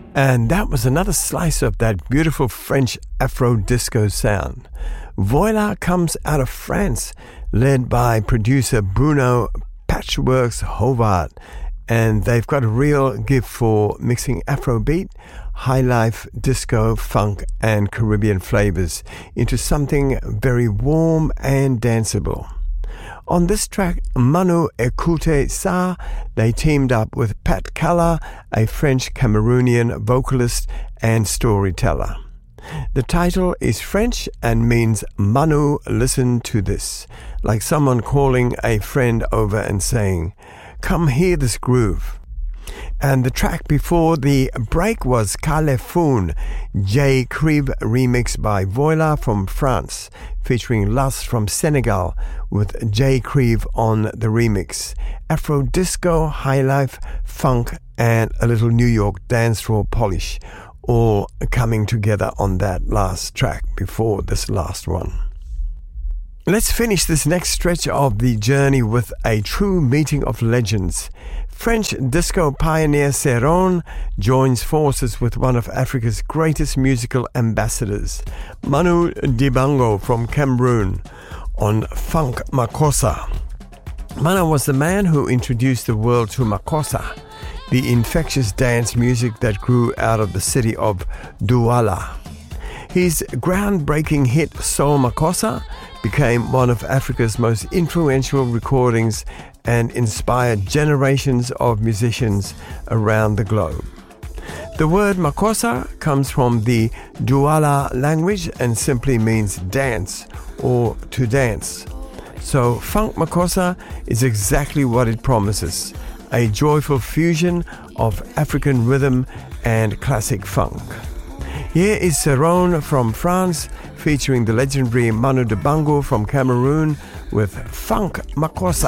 And that was another slice of that beautiful French Afro disco sound. Voila comes out of France, led by producer Bruno Patchworks Howard, and they've got a real gift for mixing Afrobeat, highlife, disco, funk, and Caribbean flavors into something very warm and danceable. On this track, Manu Écoute Ça, they teamed up with Pat Kalla, a French Cameroonian vocalist and storyteller. The title is French and means Manu, listen to this, like someone calling a friend over and saying, come hear this groove. And the track before the break was Calefone, Jay Crib remix by Voila from France, featuring Lust from Senegal with Jay Crib on the remix. Afro disco, highlife, funk, and a little New York dance floor polish, all coming together on that last track before this last one. Let's finish this next stretch of the journey with a true meeting of legends. French disco pioneer Serone joins forces with one of Africa's greatest musical ambassadors, Manu Dibango from Cameroon, on Funk Makossa. Manu was the man who introduced the world to Makossa, the infectious dance music that grew out of the city of Douala. His groundbreaking hit Soul Makossa became one of Africa's most influential recordings and inspired generations of musicians around the globe. The word Makossa comes from the Douala language and simply means dance or to dance. So Funk Makossa is exactly what it promises, a joyful fusion of African rhythm and classic funk. Here is Serone from France, featuring the legendary Manu Dibango from Cameroon with Funk Makossa.